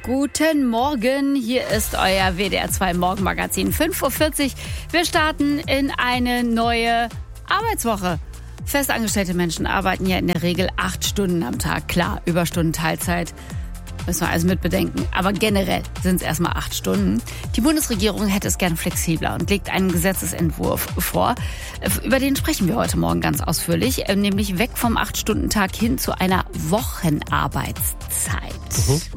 Guten Morgen, hier ist euer WDR 2 Morgenmagazin 5:40 Uhr. Wir starten in eine neue Arbeitswoche. Festangestellte Menschen arbeiten ja in der Regel 8 Stunden am Tag. Klar, Überstunden, Teilzeit, müssen wir alles mitbedenken. Aber generell sind es erstmal 8 Stunden. Die Bundesregierung hätte es gerne flexibler und legt einen Gesetzesentwurf vor. Über den sprechen wir heute Morgen ganz ausführlich. Nämlich weg vom 8-Stunden-Tag hin zu einer Wochenarbeitszeit.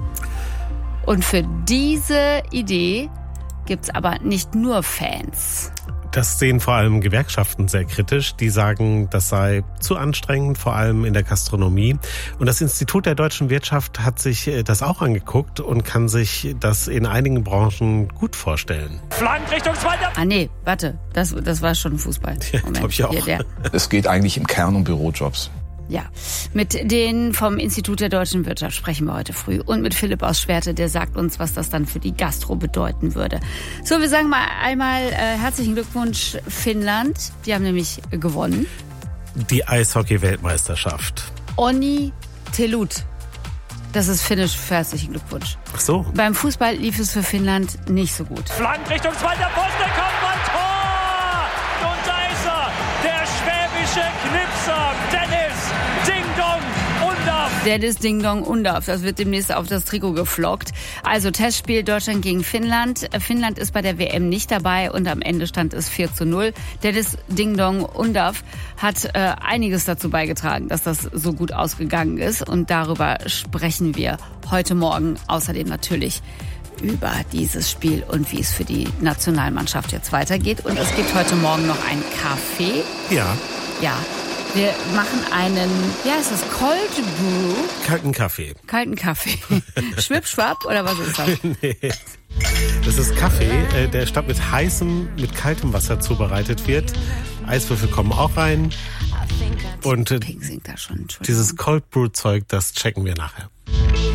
Und für diese Idee gibt's aber nicht nur Fans. Das sehen vor allem Gewerkschaften sehr kritisch. Die sagen, das sei zu anstrengend, vor allem in der Gastronomie. Und das Institut der deutschen Wirtschaft hat sich das auch angeguckt und kann sich das in einigen Branchen gut vorstellen. Flank Richtung zweiter. Nee, warte, das war schon Fußball. Ja, glaube ich auch. Es geht eigentlich im Kern um Bürojobs. Ja, mit denen vom Institut der deutschen Wirtschaft sprechen wir heute früh. Und mit Philipp aus Schwerte, der sagt uns, was das dann für die Gastro bedeuten würde. So, wir sagen mal einmal herzlichen Glückwunsch Finnland. Die haben nämlich gewonnen. Die Eishockey-Weltmeisterschaft. Onni Telut. Das ist finnisch für herzlichen Glückwunsch. Ach so. Beim Fußball lief es für Finnland nicht so gut. Flank Richtung zweiter Pfosten, Kopfball, Tor! Und da ist er, der schwäbische Knipser, Dennis Ding-Dong Undaff. Dennis Ding-Dong Undaff, das wird demnächst auf das Trikot geflockt. Also Testspiel Deutschland gegen Finnland. Finnland ist bei der WM nicht dabei und am Ende stand es 4:0. Dennis Ding-Dong Undaff hat einiges dazu beigetragen, dass das so gut ausgegangen ist. Und darüber sprechen wir heute Morgen. Außerdem natürlich über dieses Spiel und wie es für die Nationalmannschaft jetzt weitergeht. Und es gibt heute Morgen noch einen Kaffee. Ja. Ja. Wir machen einen, ist das Cold Brew? Kalten Kaffee. Kalten Kaffee. Schwipp-schwapp oder was ist das? Nee. Das ist Kaffee, der statt mit kaltem Wasser zubereitet wird. Eiswürfel kommen auch rein. Und Pink singt da schon, dieses Cold Brew Zeug, das checken wir nachher.